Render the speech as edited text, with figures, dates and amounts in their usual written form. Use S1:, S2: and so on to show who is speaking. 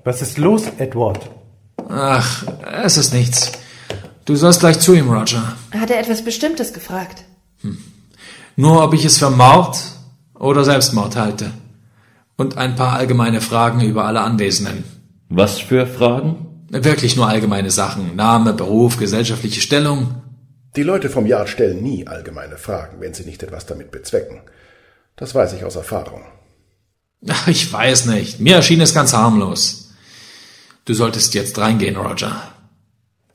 S1: Was ist los, Edward?
S2: Ach, es ist nichts. Du sollst gleich zu ihm, Roger.
S3: Hat er etwas Bestimmtes gefragt?
S2: Nur, ob ich es für Mord oder Selbstmord halte. Und ein paar allgemeine Fragen über alle Anwesenden.
S4: Was für Fragen?
S2: Wirklich nur allgemeine Sachen. Name, Beruf, gesellschaftliche Stellung.
S5: Die Leute vom Yard stellen nie allgemeine Fragen, wenn sie nicht etwas damit bezwecken. Das weiß ich aus Erfahrung.
S2: Ach, ich weiß nicht. Mir erschien es ganz harmlos. Du solltest jetzt reingehen, Roger.